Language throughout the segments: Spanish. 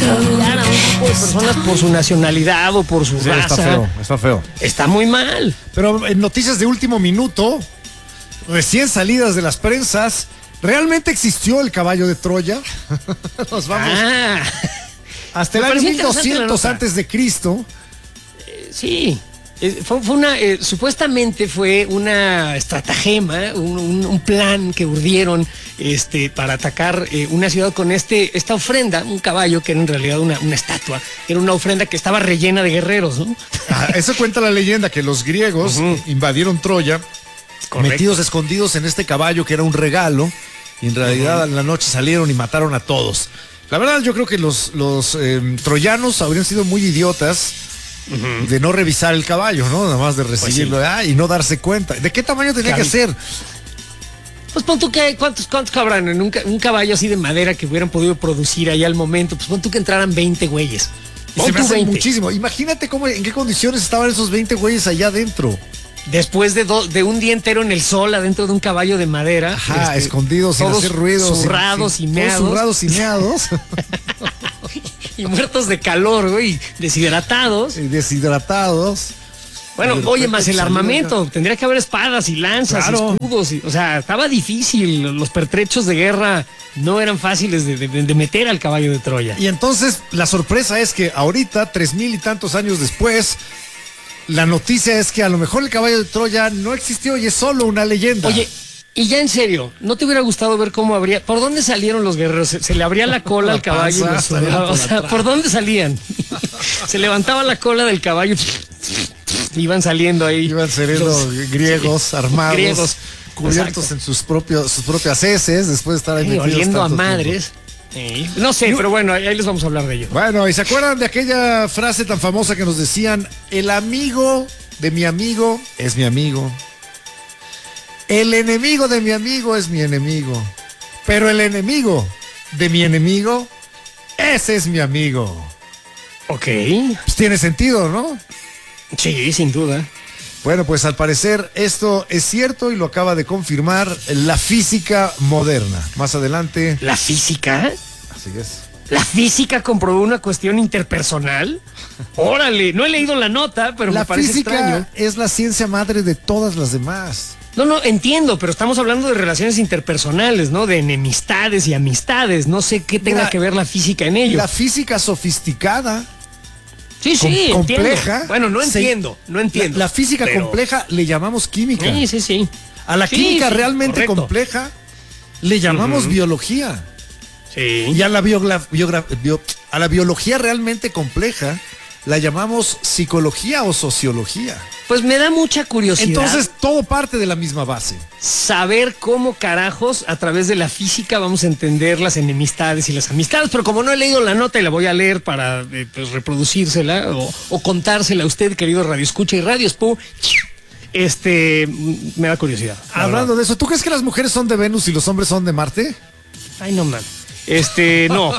humillar a un grupo de personas por su nacionalidad o por su raza. Está feo. Está muy mal. Pero en noticias de último minuto, recién salidas de las prensas, ¿realmente existió el caballo de Troya? Nos vamos hasta el año 1200 antes de Cristo. Sí. Supuestamente fue una estratagema, un plan que urdieron para atacar una ciudad con esta ofrenda, un caballo que era en realidad una estatua, era una ofrenda que estaba rellena de guerreros, ¿no? Eso cuenta la leyenda, que los griegos invadieron Troya, metidos escondidos en este caballo que era un regalo, y en realidad en la noche salieron y mataron a todos. La verdad, yo creo que los troyanos habrían sido muy idiotas de no revisar el caballo, ¿no? Nada más de recibirlo y no darse cuenta. ¿De qué tamaño tenía que ser? Pues pon tú que, ¿cuántos cabrán en un caballo así de madera que hubieran podido producir ahí al momento? Pues pon tú que entraran 20 güeyes. Se me hace muchísimo. Imagínate en qué condiciones estaban esos 20 güeyes allá adentro. Después de un día entero en el sol, adentro de un caballo de madera. Escondidos, sin hacer ruidos. Zurrados y meados. Zurrados y meados. Y muertos de calor, güey, deshidratados. Bueno, oye, más el armamento, tendría que haber espadas y lanzas, escudos, o sea, estaba difícil, los pertrechos de guerra no eran fáciles de meter al caballo de Troya. Y entonces la sorpresa es que ahorita, 3000 y tantos años después, la noticia es que a lo mejor el caballo de Troya no existió y es solo una leyenda. Oye, y ya en serio, ¿no te hubiera gustado ver cómo por dónde salieron los guerreros? Se le abría la cola al caballo, o sea, ¿por dónde salían? Se levantaba la cola del caballo, iban saliendo ahí. Iban saliendo griegos, armados, cubiertos en sus propias heces, después de estar ahí metidos oliendo a madres. No sé, pero bueno, ahí les vamos a hablar de ello. Bueno, ¿y se acuerdan de aquella frase tan famosa que nos decían: el amigo de mi amigo es mi amigo? El enemigo de mi amigo es mi enemigo. Pero el enemigo de mi enemigo, ese es mi amigo. Ok. Pues tiene sentido, ¿no? Sí, sin duda. Bueno, pues al parecer esto es cierto y lo acaba de confirmar la física moderna. Más adelante. ¿La física? Así es. ¿La física comprobó una cuestión interpersonal? Órale, no he leído la nota, pero me parece extraño. La física es la ciencia madre de todas las demás. No, entiendo, pero estamos hablando de relaciones interpersonales, ¿no? De enemistades y amistades. No sé qué tenga que ver la física en ello. La física sofisticada. Sí, compleja. Entiendo. Bueno, no entiendo. La física compleja le llamamos química. Sí. A la química realmente compleja le llamamos biología. Sí. Y a la biología realmente compleja la llamamos psicología o sociología. Pues me da mucha curiosidad. Entonces todo parte de la misma base. Saber cómo carajos a través de la física vamos a entender las enemistades y las amistades, pero como no he leído la nota y la voy a leer para reproducírsela o contársela a usted, querido Radio Escucha y Radio Spu, me da curiosidad. Hablando de eso, ¿tú crees que las mujeres son de Venus y los hombres son de Marte? Ay, no, man. No.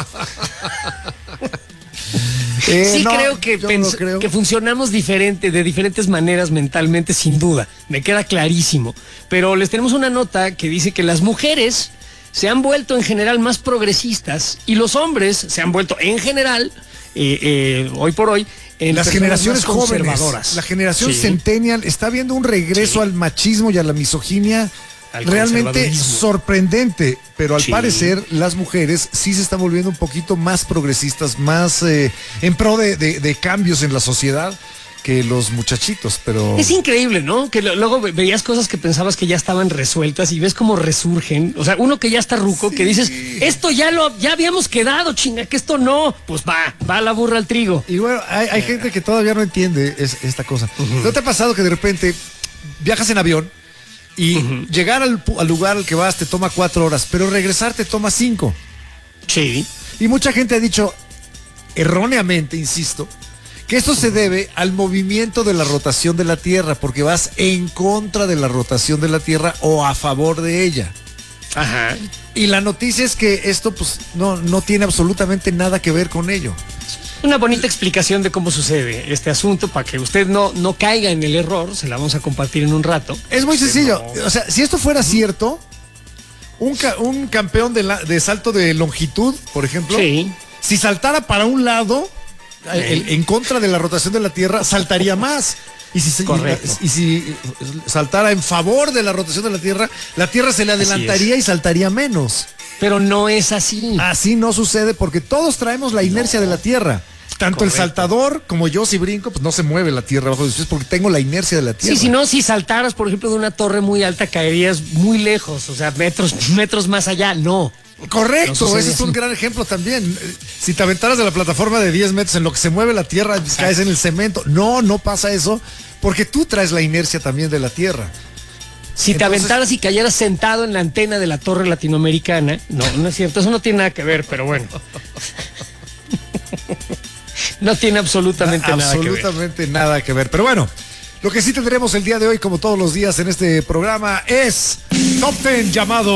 Sí, creo que funcionamos de diferentes maneras mentalmente, sin duda. Me queda clarísimo. Pero les tenemos una nota que dice que las mujeres se han vuelto en general más progresistas y los hombres se han vuelto en general, hoy por hoy, en las generaciones jóvenes. La generación centennial está viendo un regreso al machismo y a la misoginia realmente sorprendente, pero al parecer las mujeres sí se están volviendo un poquito más progresistas, más en pro de cambios en la sociedad que los muchachitos, pero... Es increíble, ¿no? Que luego veías cosas que pensabas que ya estaban resueltas y ves cómo resurgen. O sea, uno que ya está ruco, que dices, esto ya habíamos quedado, chinga, que esto no. Pues va la burra al trigo. Y bueno, hay gente que todavía no entiende esta cosa. ¿No te ha pasado que de repente viajas en avión y llegar al lugar al que vas te toma 4 horas, pero regresar te toma 5? Sí. Y mucha gente ha dicho, erróneamente, insisto, que esto se debe al movimiento de la rotación de la Tierra, porque vas en contra de la rotación de la Tierra o a favor de ella. Ajá. Y la noticia es que esto pues no tiene absolutamente nada que ver con ello. Una bonita explicación de cómo sucede este asunto para que usted no caiga en el error. Se la vamos a compartir en un rato. Es muy sencillo. O sea, si esto fuera cierto, un campeón de salto de longitud, por ejemplo, Si saltara para un lado, en contra de la rotación de la Tierra, saltaría más. Y si saltara en favor de la rotación de la Tierra se le adelantaría y saltaría menos. Pero no es así. Así no sucede porque todos traemos la inercia de la Tierra. Tanto el saltador como yo, si brinco, pues no se mueve la Tierra bajo de mis pies porque tengo la inercia de la Tierra. Sí, si no, si saltaras, por ejemplo, de una torre muy alta, caerías muy lejos, o sea, metros más allá, no. Correcto, no ese es un gran ejemplo también. Si te aventaras de la plataforma de 10 metros en lo que se mueve la Tierra, caes en el cemento. No pasa eso, porque tú traes la inercia también de la Tierra. Si te aventaras y cayeras sentado en la antena de la torre latinoamericana, no es cierto, eso no tiene nada que ver, pero bueno. No tiene absolutamente nada que ver. Pero bueno, lo que sí tendremos el día de hoy, como todos los días en este programa, es Top 10 llamado...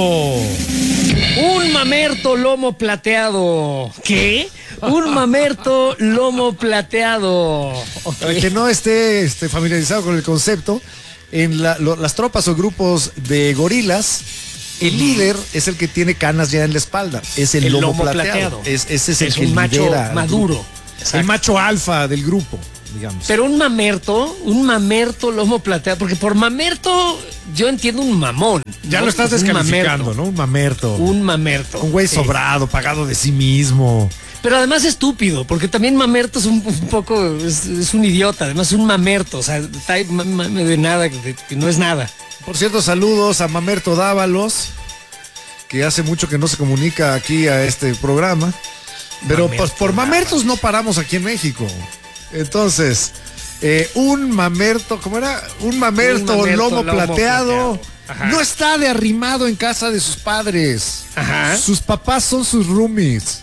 Un mamerto lomo plateado. ¿Qué? Un mamerto lomo plateado. Okay. Para que no esté familiarizado con el concepto, en las tropas o grupos de gorilas, el líder es el que tiene canas ya en la espalda. Es el lomo plateado. Ese es el que macho maduro. El macho alfa del grupo, digamos. Pero un mamerto lomo plateado, porque por mamerto yo entiendo un mamón. Ya lo estás descalificando, ¿no? Un mamerto. Un güey sobrado, pagado de sí mismo. Pero además estúpido, porque también mamerto es un poco, es un idiota, además es un mamerto, o sea, está de nada, que no es nada. Por cierto, saludos a Mamerto Dávalos, que hace mucho que no se comunica aquí a este programa. Pero pues por mamertos no paramos aquí en México. Entonces, un mamerto, ¿cómo era? Un mamerto lomo plateado. No está de arrimado en casa de sus padres. Ajá. Sus papás son sus roomies.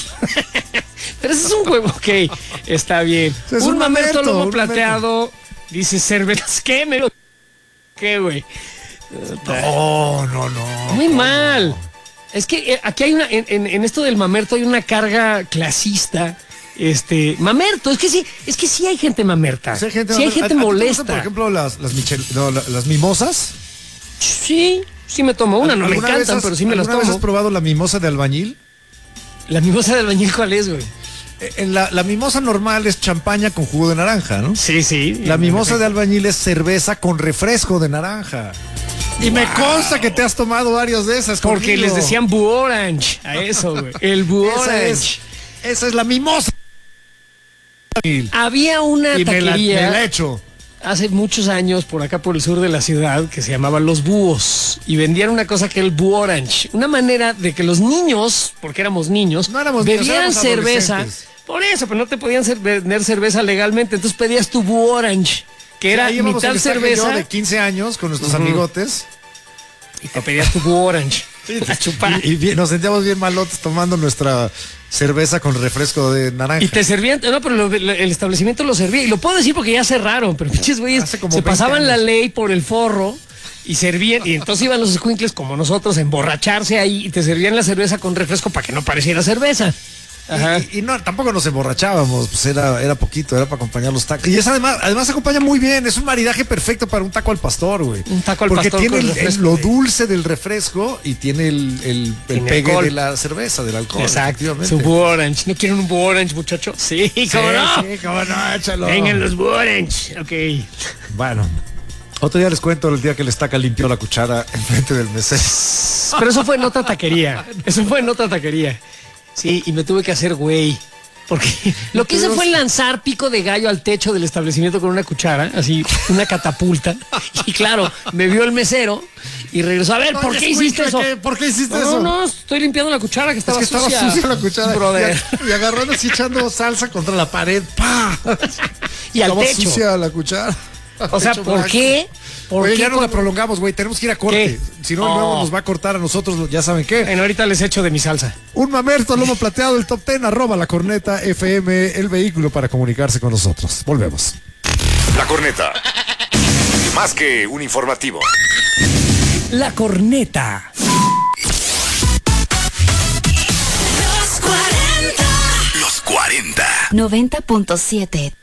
Pero ese es un juego, ok, está bien. Es un mamerto lomo plateado, dice cervezas, ¿qué? ¿Qué, güey? No. Muy mal. Es que aquí hay en esto del mamerto hay una carga clasista. Mamerto, es que sí hay gente mamerta. Sí hay gente molesta. Por ejemplo, las mimosas. Sí me tomo una, no me encantan, pero sí me las tomo. ¿Alguna vez has probado la mimosa de albañil? ¿La mimosa de albañil cuál es, güey? La mimosa normal es champaña con jugo de naranja, ¿no? Sí. La mimosa de albañil es cerveza con refresco de naranja. Y me consta que te has tomado varias de esas. Porque les decían Boo Orange a eso, güey. El Boo Orange. Esa es la mimosa. Había una taquería. Me la he hecho. Hace muchos años, por acá por el sur de la ciudad, que se llamaba Los Búhos. Y vendían una cosa que era el Boo Orange. Una manera de que los niños, porque éramos niños, bebían cerveza. Por eso, pero no te podían vender cerveza legalmente. Entonces pedías tu Boo Orange, que era mitad cerveza. Yo de 15 años con nuestros amigotes. Y te pedías tu Boo Orange. A chupar. Y nos sentíamos bien malotes tomando nuestra cerveza con refresco de naranja. Y te servían, no, pero el establecimiento lo servía. Y lo puedo decir porque ya cerraron, pero pinches güeyes se pasaban la ley por el forro y servían. Y entonces iban los escuincles como nosotros a emborracharse ahí y te servían la cerveza con refresco para que no pareciera cerveza. Y no, tampoco nos emborrachábamos, pues era poquito, era para acompañar los tacos. Y es además se acompaña muy bien, es un maridaje perfecto para un taco al pastor, güey. Un taco al pastor. Porque tiene lo dulce del refresco y tiene el pegue de la cerveza, del alcohol. Exacto. Su Boo Orange. ¿No quieren un Boo Orange, muchacho? Sí, cómo no. Sí, cómo no, échalo. Vengan los Boo Orange. Ok. Bueno. Otro día les cuento el día que el Estaca limpió la cuchara enfrente del mesero. Pero eso fue en otra taquería. Sí, y me tuve que hacer güey. Porque lo que hice fue lanzar pico de gallo al techo del establecimiento con una cuchara, así, una catapulta. Y claro, me vio el mesero y regresó. A ver, ¿por qué hiciste eso? ¿Por qué hiciste eso? No, estoy limpiando la cuchara que estaba sucia. Estaba sucia la cuchara. Brother. Y agarrando así echando salsa contra la pared. ¡Pah! Y al techo. Estaba sucia la cuchara. O sea, ¿por qué? Oye, ya no la prolongamos, güey. Tenemos que ir a corte. ¿Qué? Si no, luego nos va a cortar a nosotros, ya saben qué. Bueno, ahorita les echo de mi salsa. Un mamerto lomo plateado, el top 10, @ La Corneta FM, el vehículo para comunicarse con nosotros. Volvemos. La Corneta. Más que un informativo. La Corneta. Los 40. 90.7.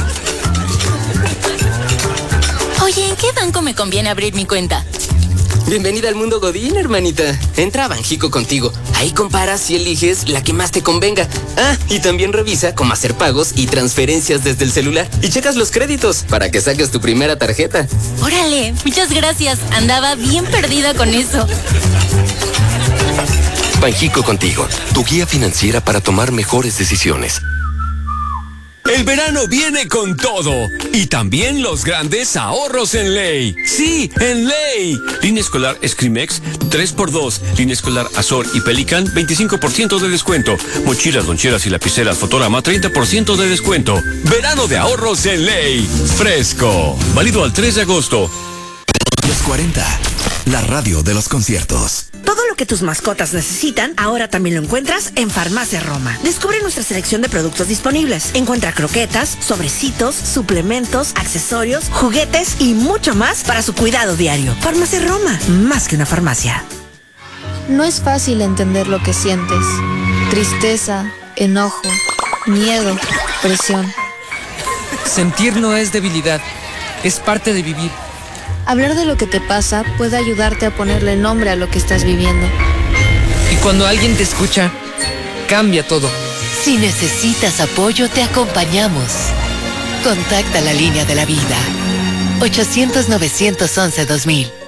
Oye, ¿en qué banco me conviene abrir mi cuenta? Bienvenida al mundo Godín, hermanita. Entra a Banjico Contigo. Ahí comparas y eliges la que más te convenga. Ah, y también revisa cómo hacer pagos y transferencias desde el celular. Y checas los créditos para que saques tu primera tarjeta. Órale, muchas gracias. Andaba bien perdida con eso. Banjico Contigo, tu guía financiera para tomar mejores decisiones. El verano viene con todo y también los grandes ahorros en Ley. Sí, en Ley. Línea escolar Escrimex 3x2, línea escolar Azor y Pelican 25% de descuento. Mochilas, loncheras y lapiceras Fotorama 30% de descuento. Verano de ahorros en Ley. Fresco. Válido al 3 de agosto. Los 40, la radio de los conciertos. Todo lo que tus mascotas necesitan, ahora también lo encuentras en Farmacia Roma. Descubre nuestra selección de productos disponibles. Encuentra croquetas, sobrecitos, suplementos, accesorios, juguetes y mucho más para su cuidado diario. Farmacia Roma, más que una farmacia. No es fácil entender lo que sientes. Tristeza, enojo, miedo, presión. Sentir no es debilidad, es parte de vivir. Hablar de lo que te pasa puede ayudarte a ponerle nombre a lo que estás viviendo. Y cuando alguien te escucha, cambia todo. Si necesitas apoyo, te acompañamos. Contacta la línea de la vida. 800-911-2000.